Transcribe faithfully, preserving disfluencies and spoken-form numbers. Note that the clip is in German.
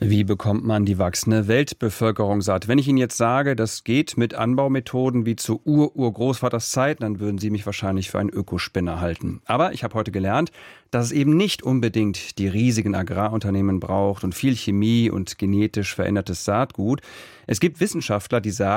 Wie bekommt man die wachsende Weltbevölkerung satt? Wenn ich Ihnen jetzt sage, das geht mit Anbaumethoden wie zu Ur-Urgroßvaters Zeit, dann würden Sie mich wahrscheinlich für einen Ökospinner halten. Aber ich habe heute gelernt, dass es eben nicht unbedingt die riesigen Agrarunternehmen braucht und viel Chemie und genetisch verändertes Saatgut. Es gibt Wissenschaftler, die sagen,